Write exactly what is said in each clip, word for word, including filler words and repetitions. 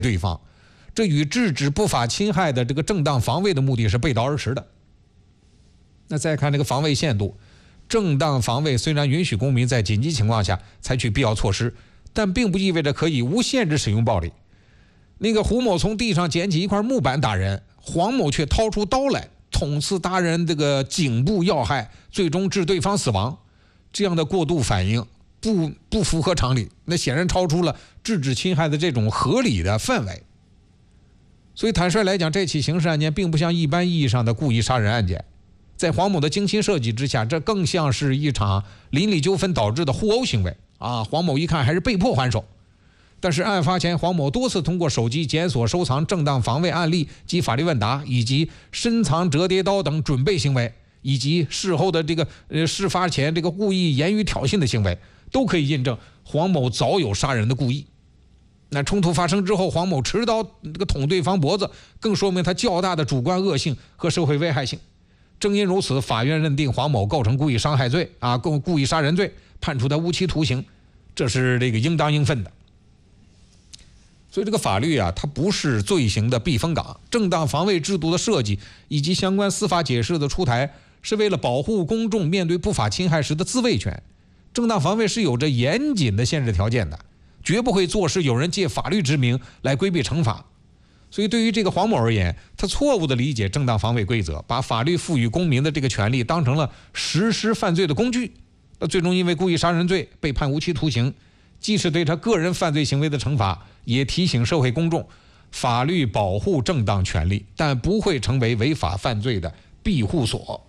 对方，这与制止不法侵害的这个正当防卫的目的是背道而驰的。那再看这个防卫限度，正当防卫虽然允许公民在紧急情况下采取必要措施，但并不意味着可以无限制使用暴力。那个胡某从地上捡起一块木板打人，黄某却掏出刀来捅刺达人这个颈部要害，最终致对方死亡，这样的过度反应不不符合常理，那显然超出了制止侵害的这种合理的范围。所以坦率来讲，这起刑事案件并不像一般意义上的故意杀人案件，在黄某的精心设计之下，这更像是一场邻里纠纷导致的互殴行为啊！黄某一看还是被迫还手。但是案发前，黄某多次通过手机检索收藏正当防卫案例及法律问答，以及深藏折叠刀等准备行为，以及事后的这个呃事发前这个故意言语挑衅的行为，都可以印证黄某早有杀人的故意。那冲突发生之后，黄某持刀这个捅对方脖子，更说明他较大的主观恶性和社会危害性。正因如此，法院认定黄某构成故意伤害罪啊，故故意杀人罪，判处他无期徒刑，这是这个应当应分的。所以这个法律啊，它不是罪行的避风港。正当防卫制度的设计以及相关司法解释的出台，是为了保护公众面对不法侵害时的自卫权。正当防卫是有着严谨的限制条件的，绝不会坐视有人借法律之名来规避惩罚。所以对于这个黄某而言，他错误地理解正当防卫规则，把法律赋予公民的这个权利当成了实施犯罪的工具，那最终因为故意杀人罪被判无期徒刑。既是对他个人犯罪行为的惩罚，也提醒社会公众，法律保护正当权利，但不会成为违法犯罪的庇护所。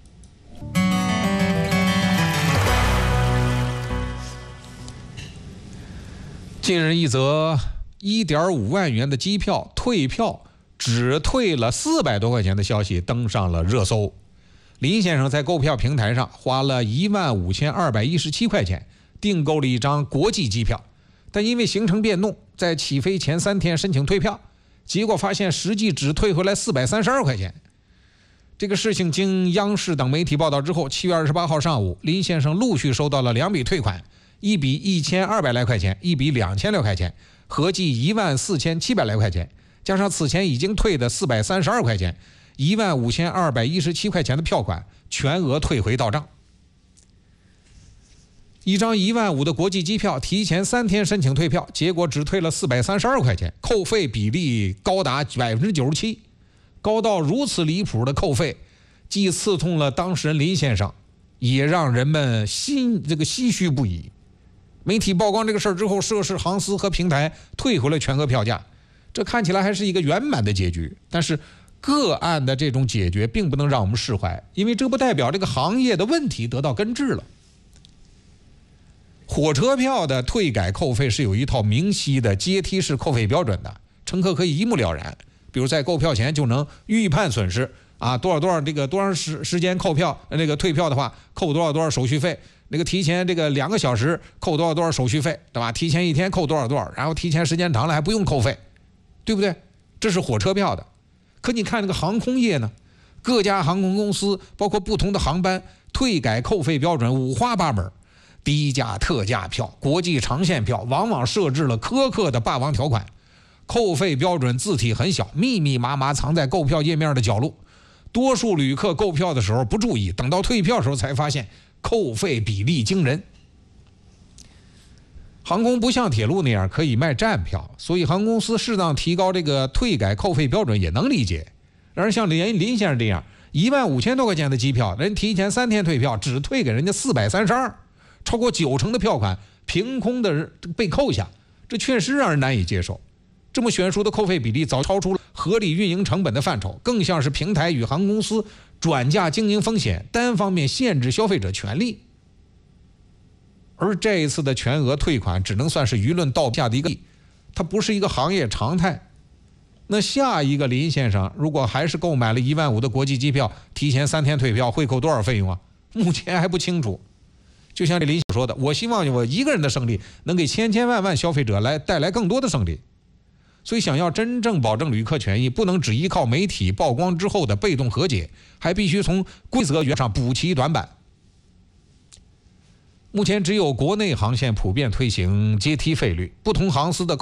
近日一则 一点五万元的机票退票只退了四百多块钱的消息登上了热搜。林先生在购票平台上花了一万五千二百一十七块钱订购了一张国际机票，但因为行程变动，在起飞前三天申请退票，结果发现实际只退回来四百三十二块钱。这个事情经央视等媒体报道之后，七月二十八号上午，林先生陆续收到了两笔退款，一笔一千二百来块钱，一笔两千来块钱，合计一万四千七百来块钱，加上此前已经退的四百三十二块钱，一万五千二百一十七块钱的票款全额退回到账。一张一万五的国际机票，提前三天申请退票，结果只退了四百三十二块钱，扣费比例高达百分之九十七，高到如此离谱的扣费，既刺痛了当事人林先生，也让人们心这个唏嘘不已。媒体曝光这个事儿之后，涉事航司和平台退回了全额票价，这看起来还是一个圆满的结局。但是个案的这种解决并不能让我们释怀，因为这不代表这个行业的问题得到根治了。火车票的退改扣费是有一套明晰的阶梯式扣费标准的，乘客可以一目了然。比如在购票前就能预判损失啊，多少多少这个多长时时间扣票，那个退票的话扣多少多少手续费，那个提前这个两个小时扣多少多少手续费，对吧？提前一天扣多少多少，然后提前时间长了还不用扣费，对不对？这是火车票的。可你看这个航空业呢，各家航空公司包括不同的航班退改扣费标准五花八门。低价特价票、国际长线票往往设置了苛刻的霸王条款，扣费标准字体很小，密密麻麻藏在购票页面的角落。多数旅客购票的时候不注意，等到退票的时候才发现扣费比例惊人。航空不像铁路那样可以卖站票，所以航空公司适当提高这个退改扣费标准也能理解。然而像林林先生这样一万五千多块钱的机票，人提前三天退票，只退给人家四百三十二。超过九成的票款凭空的被扣下，这确实让人难以接受。这么悬殊的扣费比例早超出了合理运营成本的范畴，更像是平台与航空公司转嫁经营风险，单方面限制消费者权利。而这一次的全额退款只能算是舆论倒下的一个例，它不是一个行业常态。那下一个林先生如果还是购买了一万五的国际机票，提前三天退票，会扣多少费用啊？目前还不清楚。就像这林说的，我希望我一个人的胜利能给千千万万消费者来带来更多的胜利。所以想要真正保证旅客权益，不能只依靠媒体曝光之后的被动和解，还必须从规则原上补齐短板。目前只有国内航线普遍推行阶梯费率，不同航司的